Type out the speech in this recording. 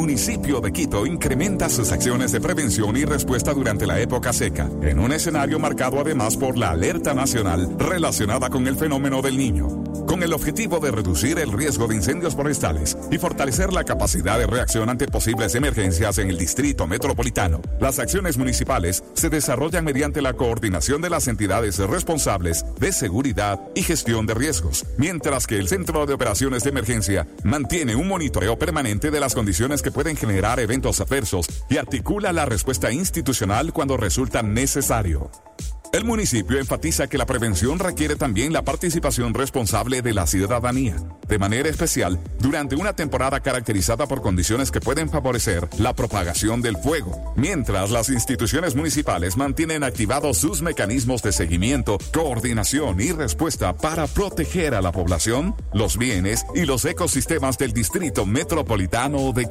municipio de Quito incrementa sus acciones de prevención y respuesta durante la época seca, en un escenario marcado además por la alerta nacional relacionada con el fenómeno del Niño, con el objetivo de reducir el riesgo de incendios forestales y fortalecer la capacidad de reacción ante posibles emergencias en el Distrito Metropolitano. Las acciones municipales se desarrollan mediante la coordinación de las entidades responsables de seguridad y gestión de riesgos, mientras que el Centro de Operaciones de Emergencia mantiene un monitoreo permanente de las condiciones que pueden generar eventos adversos y articula la respuesta institucional cuando resulta necesario. El municipio enfatiza que la prevención requiere también la participación responsable de la ciudadanía, de manera especial durante una temporada caracterizada por condiciones que pueden favorecer la propagación del fuego, mientras las instituciones municipales mantienen activados sus mecanismos de seguimiento, coordinación y respuesta para proteger a la población, los bienes y los ecosistemas del Distrito Metropolitano de